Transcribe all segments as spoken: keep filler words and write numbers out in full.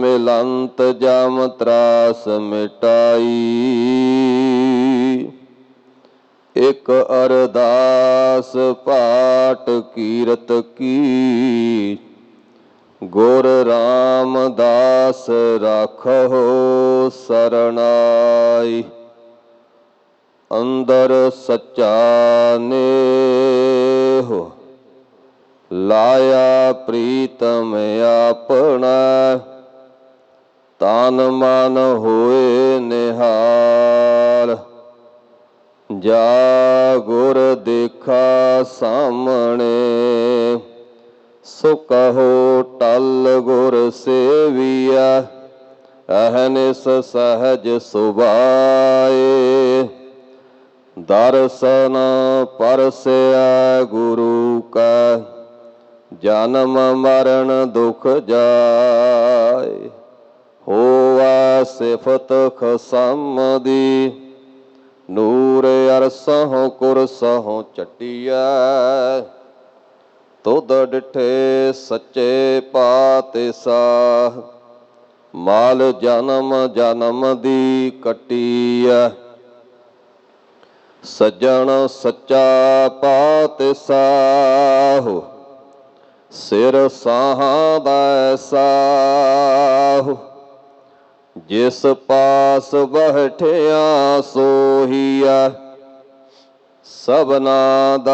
त्रिलंत जाम त्रास मिटाई। एक अरदास पाठ कीरत की, गुर रामदास राखो सरनाई। अंदर सच्चा नेह लाया प्रीतम अपना, तन मन होए निहाल। जा गुर देखा सामने, सो कहो टल गुर सेविया। अहनिस सहज सुभाए, दर्शन परसया गुरु का। जन्म मरण दुख जाए, होवा सिफत खसम दी। नूर अरसहों कुरसहों चटिया, तुद डिठे सच्चे पातशाह। माल जन्म जन्म दी कटिया, सज्जन सच्चा पातशाह। सिर साहां दा साह, जिस पास बैठिया सोहिया। सबना दा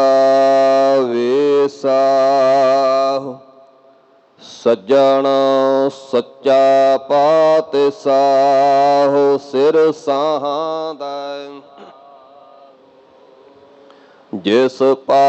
वेसाह, सज्जन सच्चा पातशाह। सिर साहां दा जिस पा